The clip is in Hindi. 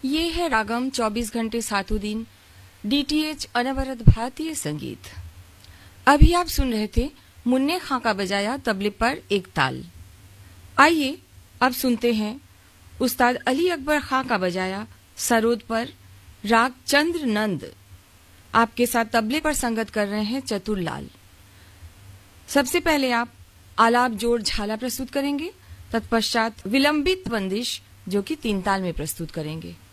ये है रागम 24 घंटे सातों दिन डीटीएच अनवरत भारतीय संगीत। अभी आप सुन रहे थे मुन्ने खां का बजाया तबले पर एक ताल। आइए अब सुनते हैं उस्ताद अली अकबर खां का बजाया सरोद पर राग चंद्र नंद। आपके साथ तबले पर संगत कर रहे हैं चतुर लाल। सबसे पहले आप आलाप जोड़ झाला प्रस्तुत करेंगे, तत्पश्चात विलंबित बंदिश जो कि तीन ताल में प्रस्तुत करेंगे।